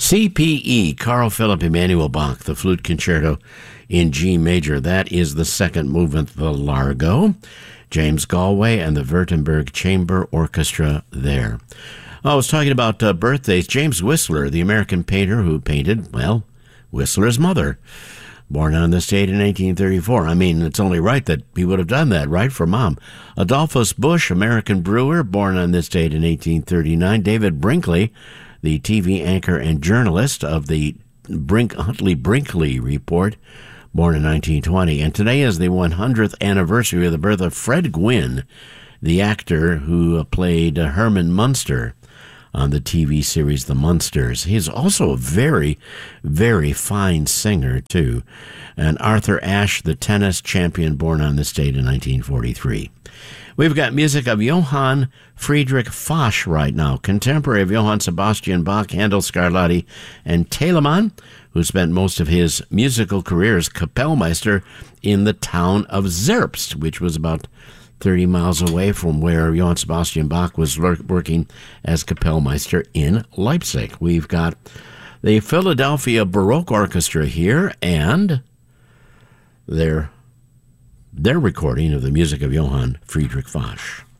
CPE, Carl Philipp Emanuel Bach, the Flute Concerto in G major. That is the second movement, the Largo. James Galway and the Württemberg Chamber Orchestra there. I was talking about birthdays. James Whistler, the American painter who painted, well, Whistler's mother, born on this date in 1834. I mean, it's only right that he would have done that, right, for Mom. Adolphus Busch, American brewer, born on this date in 1839. David Brinkley, the TV anchor and journalist of the Huntley-Brinkley Report, born in 1920. And today is the 100th anniversary of the birth of Fred Gwynne, the actor who played Herman Munster on the TV series The Munsters. He's also a very, very fine singer, too. And Arthur Ashe, the tennis champion, born on this date in 1943. We've got music of Johann Friedrich Foch right now, contemporary of Johann Sebastian Bach, Handel, Scarlatti, and Telemann, who spent most of his musical career as Kapellmeister in the town of Zerbst, which was about 30 miles away from where Johann Sebastian Bach was working as Kapellmeister in Leipzig. We've got the Philadelphia Baroque Orchestra here and their recording of the music of Johann Friedrich Foch.